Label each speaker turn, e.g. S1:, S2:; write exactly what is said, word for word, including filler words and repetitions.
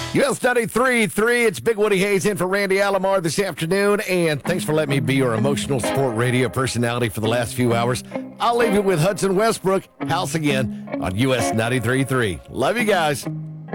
S1: U S ninety-three three, it's Big Woody Hayes in for Randy Alomar this afternoon, and thanks for letting me be your emotional support radio personality for the last few hours. I'll leave you with Hudson Westbrook, House Again, on U S ninety-three three. Love you guys.